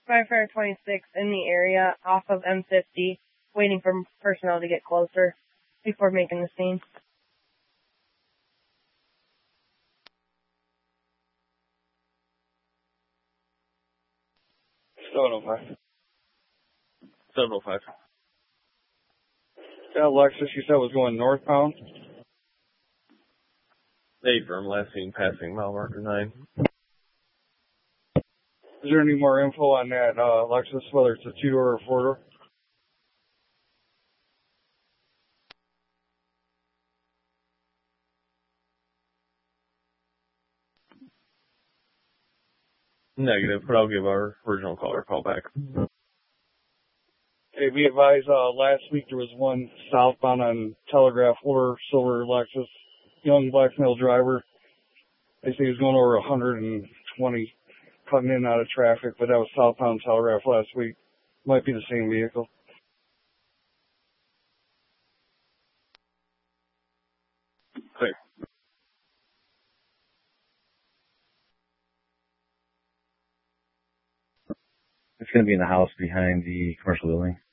Firefighter 26 in the area off of M50, waiting for personnel to get closer before making the scene. Seven 705. Yeah, Lexus, you said was going northbound? Affirm, last seen passing mile marker 9. Is there any more info on that Lexus, whether it's a 2-door or a 4-door? Negative, but I'll give our original caller a call back. Hey, be advised, last week there was one southbound on Telegraph or silver Lexus, young black male driver. They say he was going over 120, cutting in and out of traffic, but that was southbound Telegraph last week. Might be the same vehicle. Clear. It's going to be in the house behind the commercial building.